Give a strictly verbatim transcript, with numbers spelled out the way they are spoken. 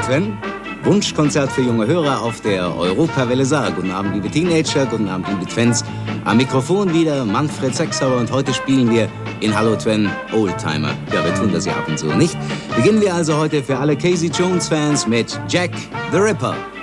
Twen. Wunschkonzert für junge Hörer auf der Europawelle Saar. Guten Abend, liebe Teenager, guten Abend, liebe Twens. Am Mikrofon wieder Manfred Sechsauer und heute spielen wir in Hallo Twen Oldtimer. Ja, wir tun das ja ab und zu nicht. Beginnen wir also heute für alle Casey Jones-Fans mit Jack the Ripper.